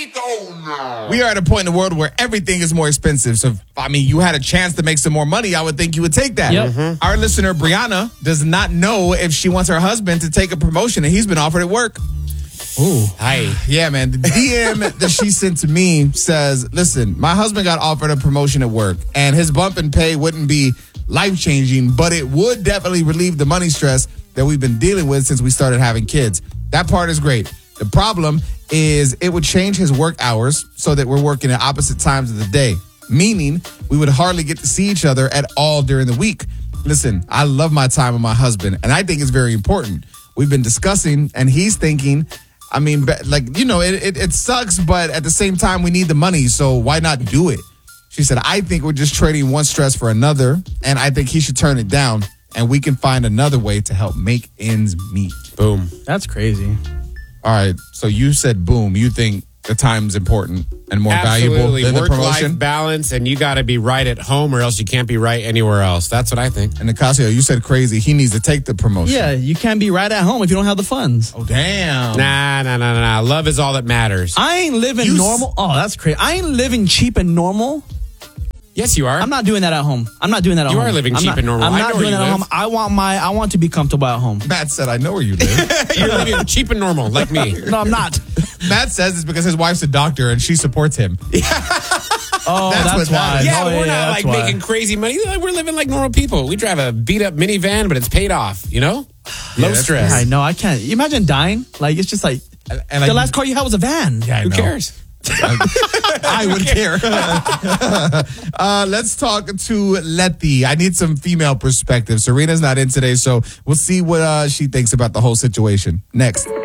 We are at a point in the world where everything is more expensive. So, you had a chance to make some more money, I would think you would take that. Yep. Mm-hmm. Our listener, Brianna, does not know if she wants her husband to take a promotion that he's been offered at work. Ooh. Hi. Yeah, man. The DM that she sent to me says, listen, my husband got offered a promotion at work, and his bump in pay wouldn't be life-changing, but it would definitely relieve the money stress that we've been dealing with since we started having kids. That part is great. The problem is it would change his work hours so that we're working at opposite times of the day, meaning we would hardly get to see each other at all during the week. Listen, I love my time with my husband, and I think it's very important. We've been discussing, and he's thinking, it sucks, but at the same time, we need the money, so why not do it? She said, I think we're just trading one stress for another, and I think he should turn it down, and we can find another way to help make ends meet. Boom. That's crazy. All right, so you said boom. You think the time's important and more valuable than the promotion? Work-life balance, and you got to be right at home or else you can't be right anywhere else. That's what I think. And Nicasio, you said crazy. He needs to take the promotion. Yeah, you can't be right at home if you don't have the funds. Oh, damn. Nah. Love is all that matters. I ain't living normal. Oh, that's crazy. I ain't living cheap and normal. Yes, you are. I'm not doing that at home. I'm not doing that at home. You are living cheap and normal. I'm I not know where doing you that at live. home. I want to be comfortable at home. Matt said, I know where you live. You're living cheap and normal, like me. No, I'm not. Matt says it's because his wife's a doctor and she supports him. Oh, that's why. Yeah, Oh, but we're not that's making crazy money. We're living like normal people. We drive a beat up minivan, but it's paid off, Low that's stress. I know. I can't. You imagine dying? Like, it's just like, And the last car you had was a van. Yeah, Who cares? I would care. Let's talk to Letty. I need some female perspective. Serena's not in today, so we'll see what she thinks about the whole situation. Next.